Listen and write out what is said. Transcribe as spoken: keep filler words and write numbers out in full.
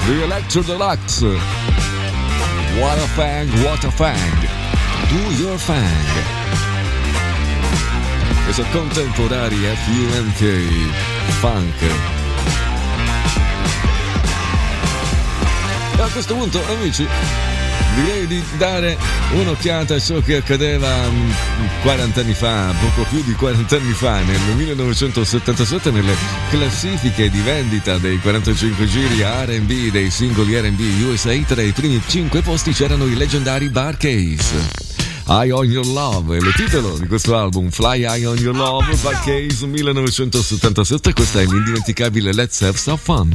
The Electro Deluxe. What a fang, what a fang. Do your fang. Questa contemporanea F U N K Funk. E a questo punto, amici, direi di dare un'occhiata a ciò che accadeva quaranta anni fa, poco più di quaranta anni fa, nel millenovecentosettantasette, nelle classifiche di vendita dei quarantacinque giri R and B, dei singoli R and B U S A. Tra i primi cinque posti c'erano i leggendari Bar Case. Eye on Your Love è il titolo di questo album, Fly Eye on Your Love, Bar Case millenovecentosettantasette. Questa è l'indimenticabile Let's Have Some Fun.